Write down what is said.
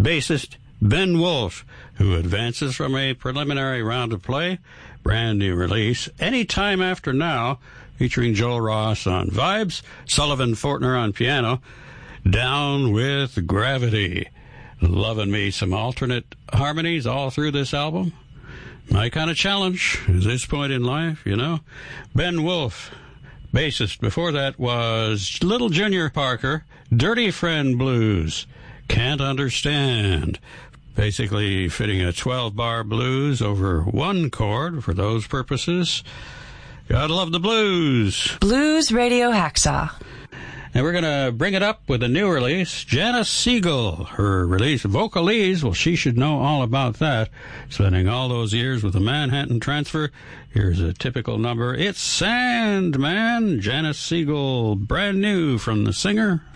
bassist Ben Wolf, who advances from a preliminary round of play. Brand new release, Anytime After Now, featuring Joel Ross on vibes, Sullivan Fortner on piano. Down with Gravity. Loving me some alternate harmonies all through this album. My kind of challenge at this point in life, you know. Ben Wolf, bassist. Before that was Little Junior Parker, Dirty Friend Blues, Can't Understand. Basically fitting a 12-bar blues over one chord for those purposes. Gotta love the blues. Blues Radio Hacksaw. And we're going to bring it up with a new release, Janice Siegel. Her release, Vocalese, well, she should know all about that. Spending all those years with the Manhattan Transfer. Here's a typical number. It's Sandman. Janice Siegel, brand new from the singer